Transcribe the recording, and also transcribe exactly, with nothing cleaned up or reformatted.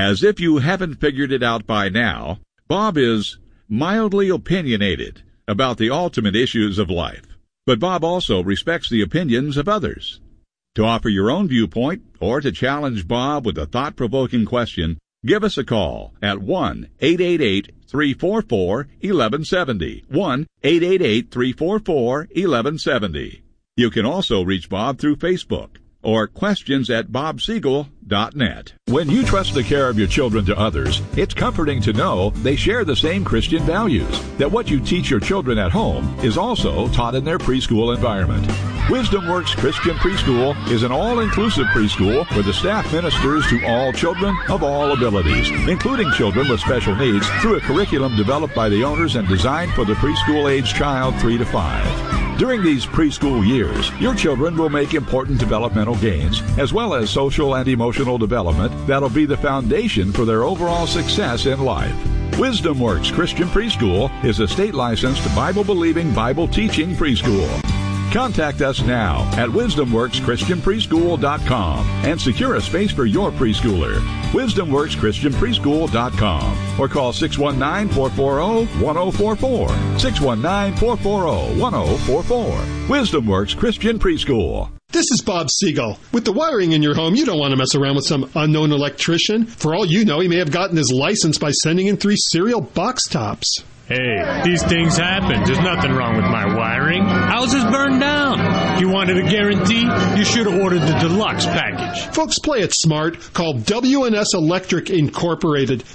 As if you haven't figured it out by now, Bob is mildly opinionated about the ultimate issues of life. But Bob also respects the opinions of others. To offer your own viewpoint or to challenge Bob with a thought-provoking question, give us a call at one eight eight eight, three four four, one one seven zero, one eight eight eight, three four four, one one seven zero. You can also reach Bob through Facebook or questions at bob siegel dot net. When you trust the care of your children to others, it's comforting to know they share the same Christian values, that what you teach your children at home is also taught in their preschool environment. Wisdom Works Christian Preschool is an all-inclusive preschool where the staff ministers to all children of all abilities, including children with special needs, through a curriculum developed by the owners and designed for the preschool-age child three to five. During these preschool years, your children will make important developmental gains, as well as social and emotional development that'll be the foundation for their overall success in life. Wisdom Works Christian Preschool is a state-licensed, Bible-believing, Bible-teaching preschool. Contact us now at wisdom works christian preschool dot com and secure a space for your preschooler. wisdom works christian preschool dot com or call six one nine, four four zero, one zero four four, six one nine, four four zero, one zero four four. Wisdom Works Christian Preschool. This is Bob Siegel. With the wiring in your home, you don't want to mess around with some unknown electrician. For all you know, he may have gotten his license by sending in three serial box tops. Hey, these things happen. There's nothing wrong with my wiring. Houses burned down. You wanted a guarantee? You should have ordered the deluxe package. Folks, play it smart. Call W and S Electric Incorporated.